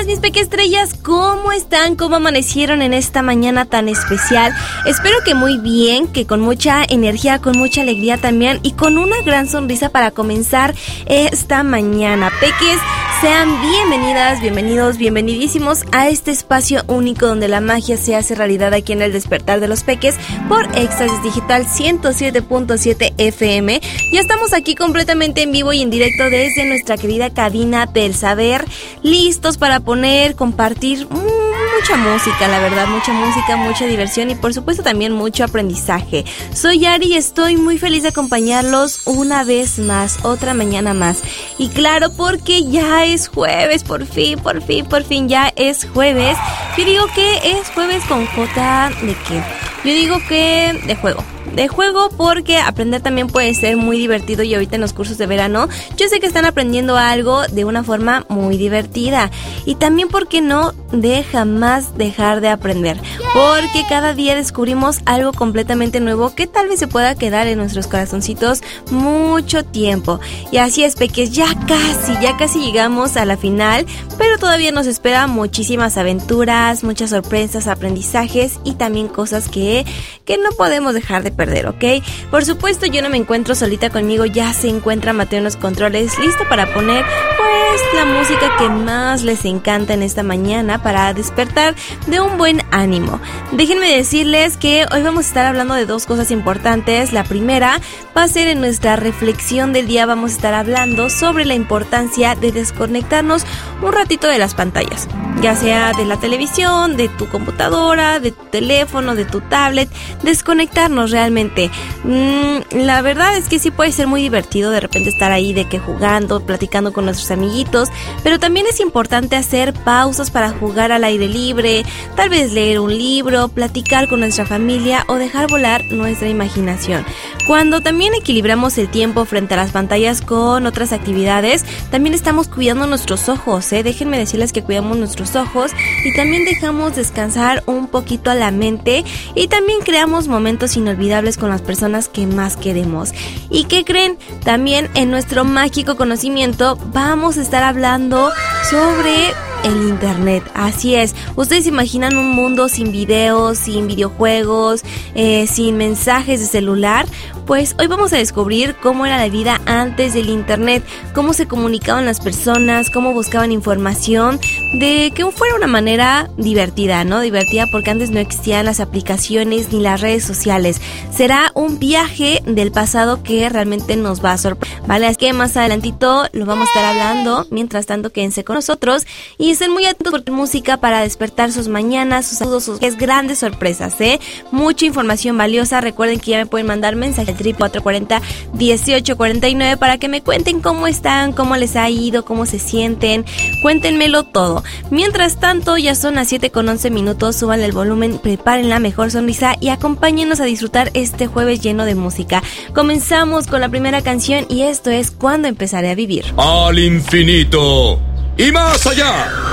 Mis pequestrellas, ¿cómo están? ¿Cómo amanecieron en esta mañana tan especial? Espero que muy bien, que con mucha energía, con mucha alegría también y con una gran sonrisa para comenzar esta mañana. Peques, sean bienvenidas, bienvenidos, bienvenidísimos a este espacio único donde la magia se hace realidad aquí en el Despertar de los Peques por Éxtasis Digital 107.7 FM. Ya estamos aquí completamente en vivo y en directo desde nuestra querida cabina del saber, listos para compartir mucha música, la verdad, mucha música, mucha diversión y por supuesto también mucho aprendizaje. Soy Ari y estoy muy feliz de acompañarlos una vez más, otra mañana más. Y claro, porque ya es jueves, por fin ya es jueves. Yo digo que es jueves con J de qué. Yo digo que de juego porque aprender también puede ser muy divertido y ahorita en los cursos de verano yo sé que están aprendiendo algo de una forma muy divertida y también porque no de jamás dejar de aprender, porque cada día descubrimos algo completamente nuevo que tal vez se pueda quedar en nuestros corazoncitos mucho tiempo. Y así es, peques, ya casi llegamos a la final, pero todavía nos espera muchísimas aventuras, muchas sorpresas, aprendizajes y también cosas que no podemos dejar de perder, ¿ok? Por supuesto, yo no me encuentro solita, conmigo ya se encuentra Mateo en los controles, listo para poner pues la música que más les encanta en esta mañana para despertar de un buen ánimo. Déjenme decirles que hoy vamos a estar hablando de dos cosas importantes. La primera va a ser en nuestra reflexión del día, vamos a estar hablando sobre la importancia de desconectarnos un ratito de las pantallas, ya sea de la televisión, de tu computadora, de tu teléfono, de tu tablet, desconectarnos realmente. La verdad es que sí puede ser muy divertido de repente estar ahí de que jugando, platicando con nuestros amiguitos, pero también es importante hacer pausas para jugar al aire libre, tal vez leer un libro, platicar con nuestra familia o dejar volar nuestra imaginación. Cuando también equilibramos el tiempo frente a las pantallas con otras actividades, también estamos cuidando nuestros ojos, Déjenme decirles que cuidamos nuestros ojos y también dejamos descansar un poquito a la mente y también creamos momentos inolvidables con las personas que más queremos. ¿Y qué creen? También en nuestro mágico conocimiento vamos a estar hablando sobre el internet. Así es, ustedes imaginan un mundo sin videos, sin videojuegos, sin mensajes de celular. Pues hoy vamos a descubrir cómo era la vida antes del internet, cómo se comunicaban las personas, cómo buscaban información, de que fuera una manera divertida, ¿no? Divertida porque antes no existían las aplicaciones ni las redes sociales. Será un viaje del pasado que realmente nos va a sorprender, ¿vale? Así que más adelantito lo vamos a estar hablando. Mientras tanto, quédense con nosotros y estén muy atentos porque música para despertar sus mañanas, sus saludos, sus grandes sorpresas, Mucha información valiosa. Recuerden que ya me pueden mandar mensajes al 440-1849 para que me cuenten cómo están, cómo les ha ido, cómo se sienten. Cuéntenmelo todo. Mientras tanto, ya son las 7:11, súbanle el volumen, preparen la mejor sonrisa y acompáñenos a disfrutar este jueves lleno de música. Comenzamos con la primera canción y esto es Cuando empezaré a vivir. Al infinito y más allá.